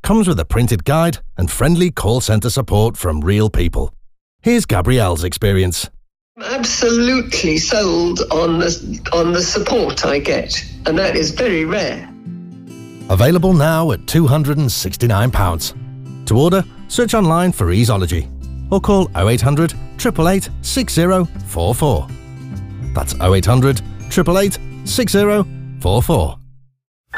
comes with a printed guide and friendly call centre support from real people. Here's Gabrielle's experience. Absolutely sold on the support I get, and that is very rare. Available now at £269. To order, search online for Easeology or call 0800 888 6044. That's 0800 888 6044.